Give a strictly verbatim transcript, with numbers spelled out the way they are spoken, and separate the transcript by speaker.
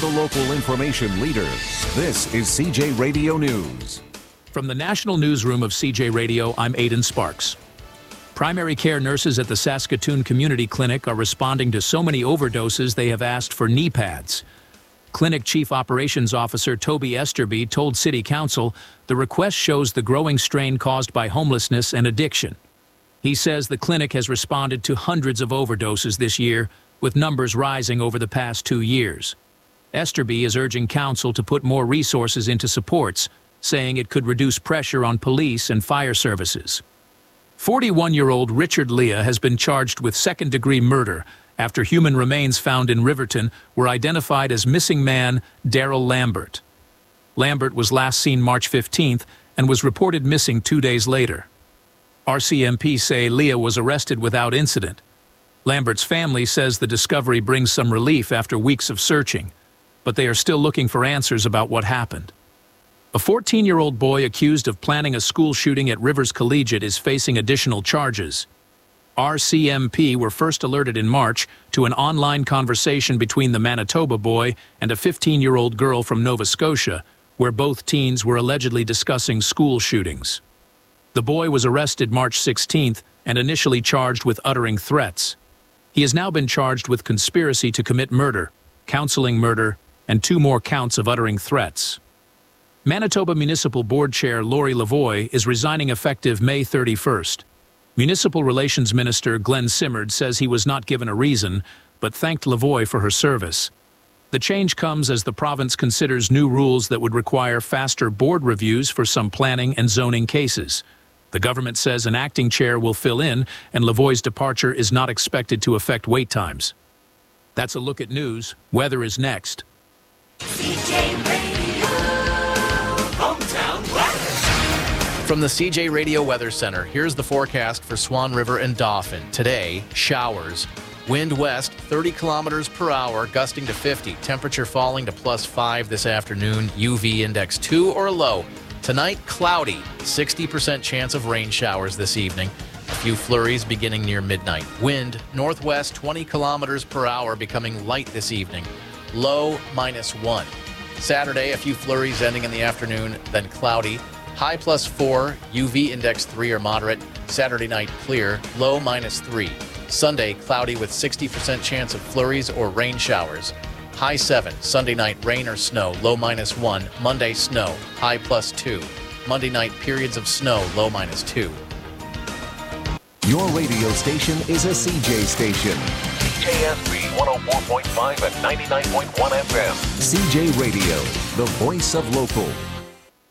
Speaker 1: the local information leader. This is C J Radio News.
Speaker 2: From the National Newsroom of C J Radio, I'm Aidan Sparks. Primary care nurses at the Saskatoon Community Clinic are responding to so many overdoses they have asked for knee pads. Clinic Chief Operations Officer Toby Esterby told City Council the request shows the growing strain caused by homelessness and addiction. He says the clinic has responded to hundreds of overdoses this year, with numbers rising over the past two years. Esterby is urging Council to put more resources into supports, saying it could reduce pressure on police and fire services. forty-one-year-old Richard Leah has been charged with second-degree murder after human remains found in Riverton were identified as missing man Daryl Lambert. Lambert was last seen March fifteenth and was reported missing two days later. R C M P say Leah was arrested without incident. Lambert's family says the discovery brings some relief after weeks of searching, but they are still looking for answers about what happened. A fourteen-year-old boy accused of planning a school shooting at Rivers Collegiate is facing additional charges. R C M P were first alerted in March to an online conversation between the Manitoba boy and a fifteen-year-old girl from Nova Scotia, where both teens were allegedly discussing school shootings. The boy was arrested March sixteenth and initially charged with uttering threats. He has now been charged with conspiracy to commit murder, counseling murder, and two more counts of uttering threats. Manitoba Municipal Board Chair Lori Lavoie is resigning effective May thirty-first. Municipal Relations Minister Glenn Simard says he was not given a reason, but thanked Lavoie for her service. The change comes as the province considers new rules that would require faster board reviews for some planning and zoning cases. The government says an acting chair will fill in, and Lavoie's departure is not expected to affect wait times. That's a look at news. Weather is next.
Speaker 3: C J Radio, hometown weather.
Speaker 4: From the C J Radio Weather Center, here's the forecast for Swan River and Dauphin. Today, showers. Wind west, thirty kilometers per hour, gusting to fifty. Temperature falling to plus five this afternoon. U V index two or low. Tonight, cloudy. sixty percent chance of rain showers this evening. A few flurries beginning near midnight. Wind northwest, twenty kilometers per hour, becoming light this evening. Low minus one. Saturday, a few flurries ending in the afternoon, then cloudy. High plus four, U V index three or moderate. Saturday night clear, low minus three. Sunday, cloudy with sixty percent chance of flurries or rain showers. High seven. Sunday night rain or snow, low minus one. Monday snow, high plus two. Monday night periods of snow, low minus two.
Speaker 1: Your radio station is a C J station.
Speaker 5: C J S B one oh four point five and ninety-nine point one F M.
Speaker 1: C J Radio, the voice of local.